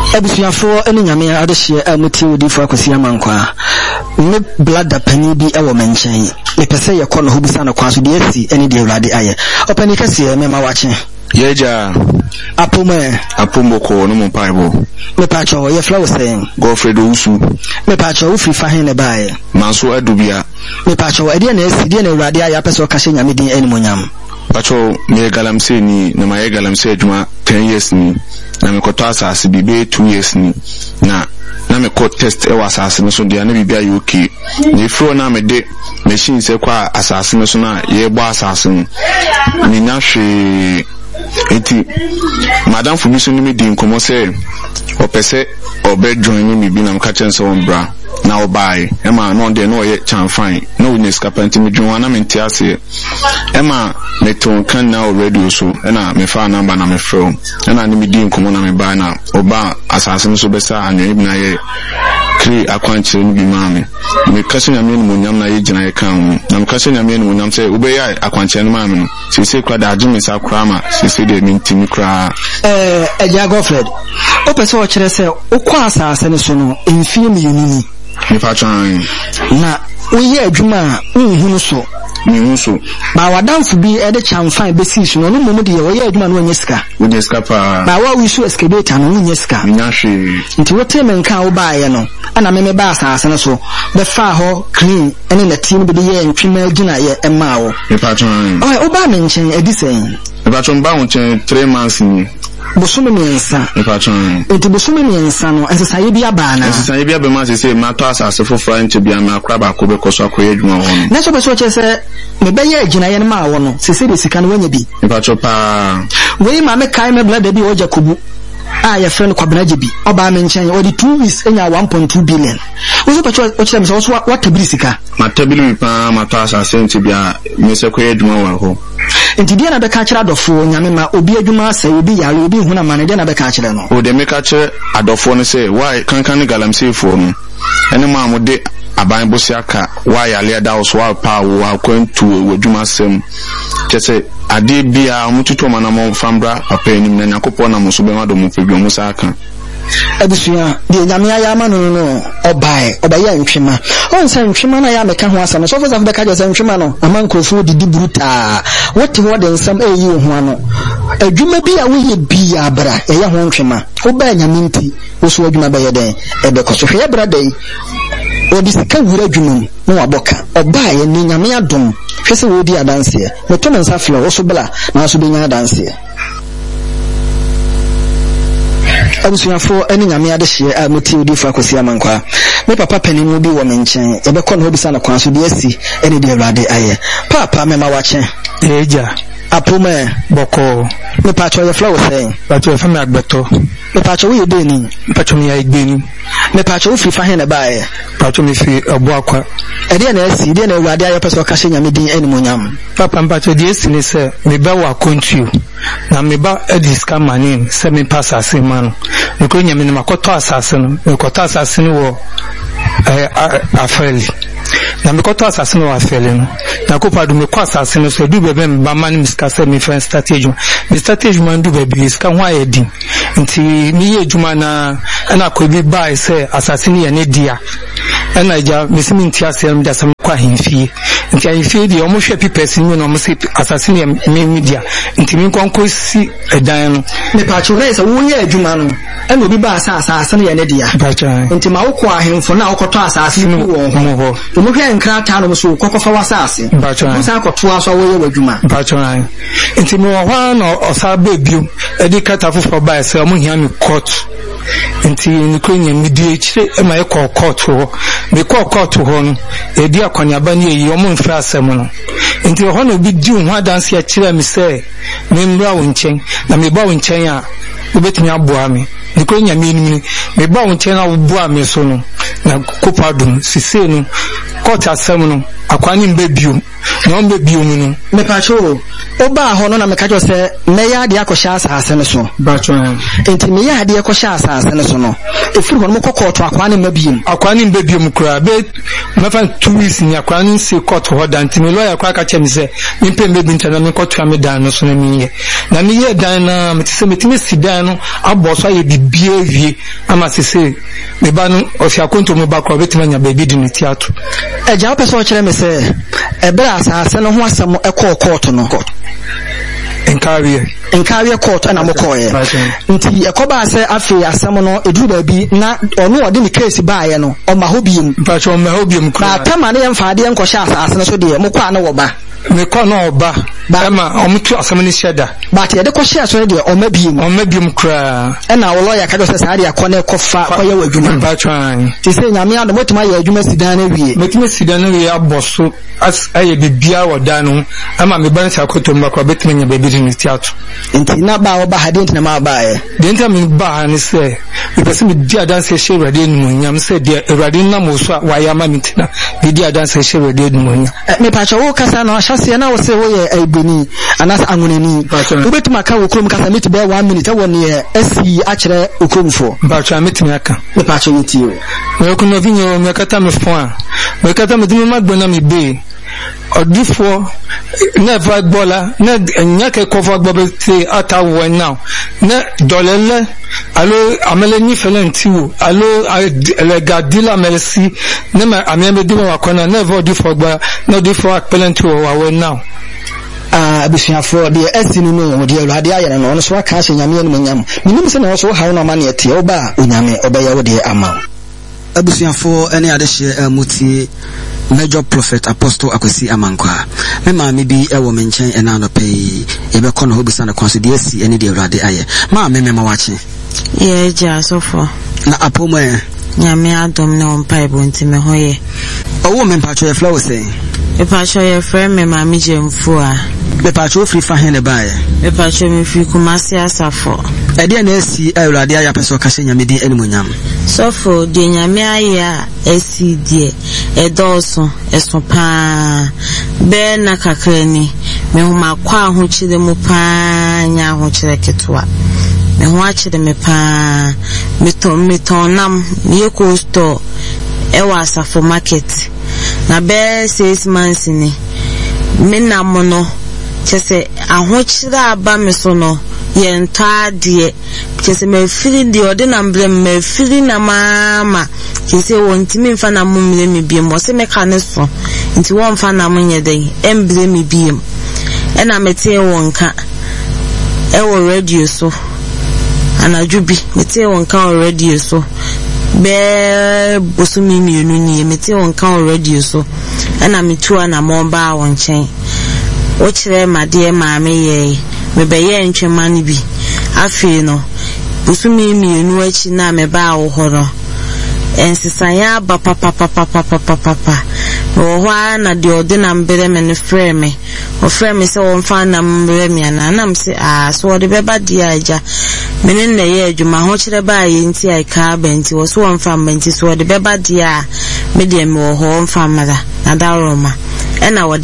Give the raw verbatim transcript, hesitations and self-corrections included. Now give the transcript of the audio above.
Ebusuafo ene nyame adehye amuti odifo akosi amankwa me blada pani bi e wo menchen me pese ye kɔ no ho bisa no kwaso de asi ene de awurade aye opani kase me ma wache yeja apome apomo ko no mo paibo me pacho ye flow saying Godfred Usu me pacho ufi fa hen ne bae manso adubia me pacho e de na asi de na awurade aye pese o kase nyame din ene monyam pacho me galamse ni na ma ye galamse adwuma ten years ni na me koto asase bi be two years ni na na me ko test e wasase no so dia na bibia ye okay na ifro na me de machine se kwa asase no so na ye bo asase no ni na hwe eti madam fubiso ni me di nkomo se opese obe join me bi na me ka chen se on bra na obai ema no de no ye chanfan no witness kapanti me dwon na me ntiase ema me ton kan na radio so na me fa number na me from na ni me di nkomo na me ba na oba asase so be sa anwe bi na ye kri akwanchire ni bi ma me me kase nyame ni monyam na ye gina ye kan na me kase nyame ni monyam se ube ya akwanchire ni ma me no se se kwa da ajimi sa krama se se de mi ntimi kra eh eja Godfred o pese o kire se o kwa asase ni so no enfie mi yunini me fa twan na oye adwuma nhunu so nhunu so ba wadamfo bi e de chamfan be si so no no mu de ye oye adwuma no onye sika onye sika pa ba wa wi so excavator no onye sika nya hwe nti wote men kan wo ba ye no ana me me ba asase no so be fa ho clean ene na team bi de ye ntwema gina ye ema wo me fa twan o o ba men chen edisen me fa twan ba wo chen three months ni bosume miensa me fa twan enti bosume miensa no ensesaye bia ba na ensesaye bia be ma se se ma to asase fofora nche bia ma akra ba ko be koso akoye adwuma ho no na so be so che se me be ye agina ye ma wo no se se be sika no wanya bi me fa twa pa we ma me kai me blada bi o Jacobu ah ya friend kwabnaje bi oba me nchen o di two weeks enya one point two billion wo so pacho o chere me so what tabiri sika ma tabiri mi pa ma to asase nche bia me se koye adwuma wa ho enti dia na be ka kire adofo nyame ma obi adwuma asa obi yare obi huna ma ne dia na be ka kire no o de me ka kire adofo no say why kankan galamse fo no ene ma mo de aban bosi aka why ale da so wa pa wo akwantu adwuma sem kese ade bia mututo mana mo fambra papa enim na nyakopo na mo so be ma do mo pedwo mo saka abusuya de nyame aya ma no no obai obaya ntwema on san ntwema na ya meka ho asa no so for be ka je san ntwema no amankrofo didi bruta wote wo de nsam eyi ho ano adwuma bi a wo ye bi abra e ya ho ntwema oba nyame nti wo so adwuma be ye den e be koso hwe bra dai odi sika wura adwuma no waboka oba ye ni nyame adom hwe se wo di adanse me to nsa flo wo so bla na so be nya adanse abusuafo ene nyame adehye a muti odifo akosi amankwa me papa panimu bi wo menchen e be kɔ no bisa na kwanso de asi ene de awurade aye papa me ma wache eja apome boko me pacho ye flow say pacho fa me agbeto me pacho we de ni pacho me ya igbeni me pacho fi fa hen na bae pacho me fi obo akwa e de na asi de na awurade aye pese o ka hye nyame din ene monyam papa pacho de asi ni se me ba wa kontu na me ba edis ka manim se me pass asema no ko nyame ni makoto asase no me koto asase no wo eh afeli na me koto asase no afeli no na ko padu me kwa asase no so du bebe ba man mi ska se me friend strategy me strategy man du bebe ska ho ayedi nti mi ye adwuma na na ko bi ba se asase ni ye ne dia na ja me simi nti ase am da sam kwa himfie nti ahimfie di omo hwe pipesi ni no mo se asase ni me media nti mi nkonko si edan no me pacho na se wo ye adwuma no ena obi ba asase asase ni ye ne dia nti ma wo kwa ahimfo na wo koto asase ni wo ho mo hwe nkra ta no so kokofa wasase mo sa koto aso wo ye wadwuma pacho na nti mo ho na osa ba bio edi kata fofo ba se mo hia mi court nti ni ko nya mi di ekire e ma e ko court ho me ko court ho no edi akwanyaba ni eyi omo mfra asem no nti ho na obi di ho adanse a kire mi se me mbra wo nchen na me ba wo nchen a obetimi aboa me ni ko nya mi ni me ba wo nchen na wo boa me so no na kopado sise no court asem no akwani mbebium no mbebium no me pacho oba ho no na me ka jo se me ya de akosha asase ne so bacho enti me ya de akosha asase ne so no efuru ho no kokoto akwani mbebium akwani mbebium kura be me fa two weeks ni akwani se court ho dan ti me lawyer kwa ka che me se me pe mbebi ntana me koto me dan no so na me ye na me ye dan na me ti se me ti me si dan no abo so ye bibie wie ama se se me ba no ofi akonto me ba ko betima nya baby di ne tiato eja opeso o kire me se ebra asase no ho asem ekọ court no enkawie enkawie court ana mokoye nti ekoba ase afi asem no eduru ba bi na ono ode ni case baaye no o ma hobiem mpacho ma hobiem kra na tama ne yemfaade enko sha asase no so de mokwa na wo ba me ko no oba ema omutu asem ni sheda but ye de ko share so de o ma biem o ma biem kra ena wo lawyer ka do se sa de akọ na ekofa koye wadwuma mpacho an ti se nyame ado motuma ye adwuma sidan na wie metuma sidan na wie aboso as aye bibia wodanu ama me ban sa koto mbakwa betima nya baby di ne tiato nti na ba wo ba hade nti na ma ba ye de nti me ba ni se e pese me dia dance she rade nu nyam se de rade na mo so wa ya ma mitina de dia dance she rade nu nyam me pacho wo kasa na hyase na wo se wo ye aibeni anas anwonani wo betima ka wo krom kasa meti be one minute wo ne asi a kire okromfo pacho metimi aka me pacho yiti o me ko no vinyo me kata me fo a me kata me dimi magbona me be odifo never bola na nyake cover gbobe ti ata wo now na dolele alo amele ni felentiwo alo le gadila merci na ma ameme dimo wakona never odifo gba na odifo akpelentiwo wa we now ah abusuafo de asini no de awade ayere no no so aka ahye nyame no nyam minim se na so hawo no ma na ete oba onyame obeya wo de ama abusuafo ene adehye muti Major Prophet Apostle Akwesi Amankwa me ma me bi e wo me nchen ena no pei e be kono hobisa na kwanso de asi ene de awade aye ma me me ma wache ye ja sofo na apomo e nyame adom na on pai bo ntime hoye owo me mpacho ye flow say e pacho ye friend me ma mi jemfu a me pacho free fa hen ne bae e pacho me free Kumasi Asafo e de na asi awade aye apeso ka hye nyame di animonyam sofo de nyame aye a asi die e doso eso pa be na kakrani me homa kwa ho chire mu pa nya ho chire ketwa me ho a chire me pa me ton me tonam ye ko store e wa Asafo market na be six months ni me na mo no chese aho chire aba me so no ye nta de chese me firi de ode na mbre me firi na mama chese wontimi mfa na mo mle me biem wo se me ka ne so nti wo mfa na mo nye de embre me biem e na mete wonka e wo radio so anajubi mete wonka o radio so be bosumi mienu ni mete wonka o radio so e na metua na mo ba won chen o kire made maame ye me be ye ntwema ni bi afi no bosumi mienu achi na me ba wo horo ensisanya ba papa papa papa papa no ho na de ode na mbere me ne frɛ me o frɛ me se won fa na mbere me na na mse ah so ode be ba dia aja me ne na ye adwuma ho kire ba ye nti ai ka ba nti wo so won fa mba nti so ode be ba dia me de me wo ho mfa mara na da roma e na